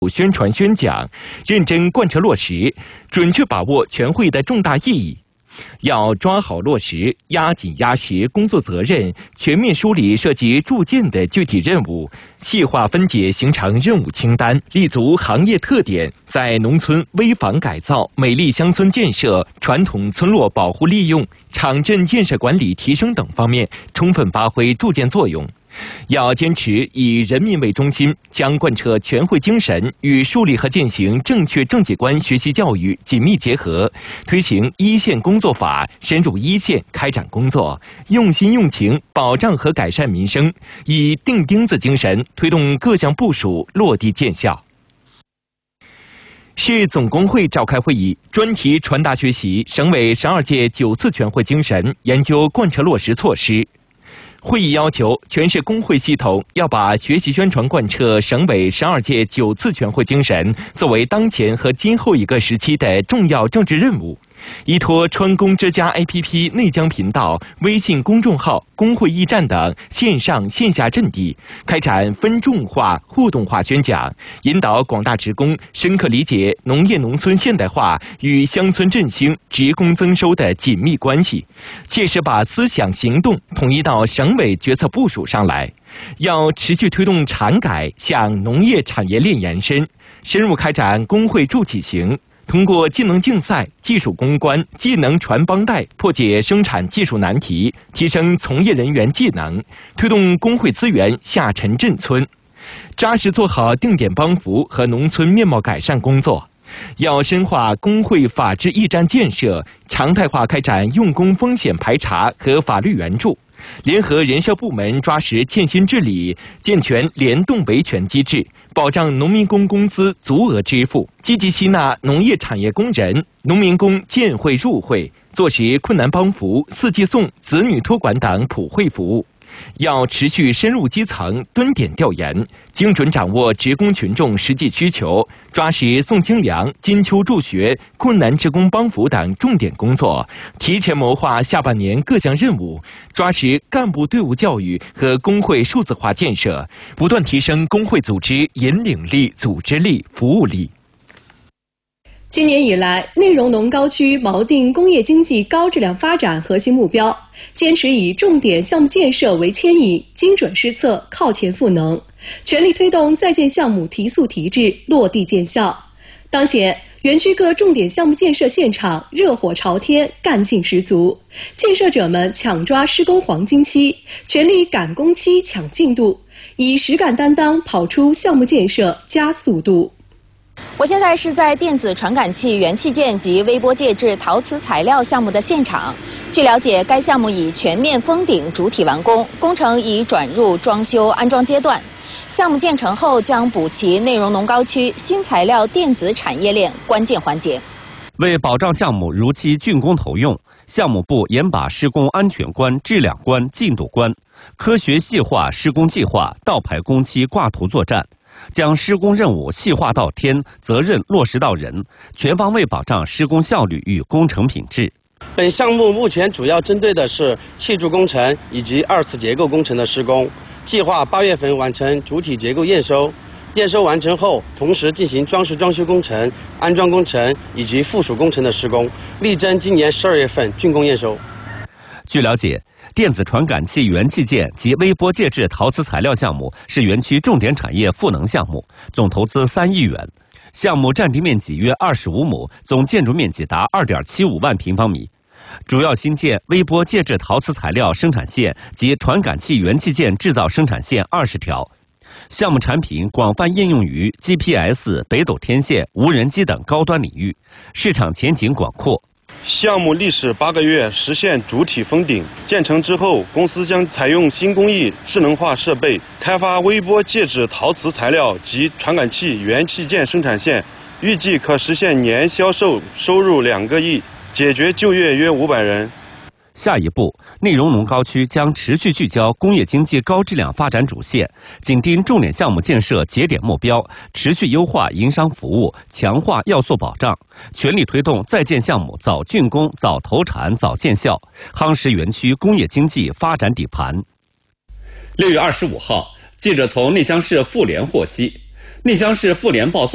宣传宣讲，认真贯彻落实，准确把握全会的重大意义。要抓好落实，压紧压实工作责任，全面梳理涉及铸件的具体任务，细化分解形成任务清单，立足行业特点，在农村危房改造、美丽乡村建设、传统村落保护利用、场镇建设管理提升等方面，充分发挥铸件作用。要坚持以人民为中心，将贯彻全会精神与树立和践行正确政绩观学习教育紧密结合，推行一线工作法，深入一线开展工作，用心用情保障和改善民生，以钉钉子精神推动各项部署落地见效。市总工会召开会议，专题传达学习省委12届9次全会精神，研究贯彻落实措施。会议要求全市工会系统要把学习宣传贯彻省委12届9次全会精神作为当前和今后一个时期的重要政治任务，依托川工之家 APP 内江频道、微信公众号、工会驿站等线上线下阵地，开展分众化、互动化宣讲，引导广大职工深刻理解农业农村现代化与乡村振兴、职工增收的紧密关系，切实把思想行动统一到省委决策部署上来。要持续推动产改向农业产业链延伸，深入开展工会助企行，通过技能竞赛、技术攻关、技能传帮带，破解生产技术难题，提升从业人员技能，推动工会资源下沉镇村，扎实做好定点帮扶和农村面貌改善工作。要深化工会法治驿站建设，常态化开展用工风险排查和法律援助，联合人社部门抓实欠薪治理，健全联动维权机制，保障农民工工资足额支付，积极吸纳农业产业工人、农民工建会入会，做实困难帮扶、四季送、子女托管等普惠服务。要持续深入基层蹲点调研，精准掌握职工群众实际需求，抓实送清粮、金秋助学、困难职工帮扶等重点工作，提前谋划下半年各项任务，抓实干部队伍教育和工会数字化建设，不断提升工会组织引领力、组织力、服务力。 今年以来，内容农高区锚定工业经济高质量发展核心目标，坚持以重点项目建设为牵引，精准施策，靠前赋能，全力推动在建项目提速提质，落地见效。当前，园区各重点项目建设现场热火朝天，干劲十足，建设者们抢抓施工黄金期，全力赶工期、抢进度，以实干担当跑出项目建设加速度。 我现在是在电子传感器元器件及微波介质陶瓷材料项目的现场。据了解，该项目已全面封顶主体完工，工程已转入装修安装阶段。项目建成后，将补齐内容农高区新材料电子产业链关键环节。 为保障项目如期竣工投用，项目部严把施工安全关、质量关、进度关，科学细化施工计划，倒排工期挂图作战。将施工任务细化到天，责任落实到人，全方位保障施工效率与工程品质。 本项目目前主要针对的是砌筑工程以及二次结构工程的施工，计划8月份完成主体结构验收。验收完成后，同时进行装饰装修工程、安装工程以及附属工程的施工，力争今年12月份竣工验收。 据了解，电子传感器元器件及微波介质陶瓷材料项目是园区重点产业赋能项目，总投资3亿元。项目占地面积约25亩，总建筑面积达2.75万平方米。主要新建微波介质陶瓷材料生产线及传感器元器件制造生产线20条。项目产品广泛应用于 GPS、北斗天线、无人机等高端领域，市场前景广阔。 项目历时8个月实现主体封顶，建成之后，公司将采用新工艺、智能化设备，开发微波介质陶瓷材料及传感器元器件生产线，预计可实现年销售收入2个亿，解决就业约500人。 下一步，内容农高区将持续聚焦工业经济高质量发展主线，紧盯重点项目建设节点目标，持续优化营商服务，强化要素保障，全力推动在建项目早竣工、早投产、早见效，夯实园区工业经济发展底盘。6月25号，记者从内江市妇联获悉，内江市妇联报送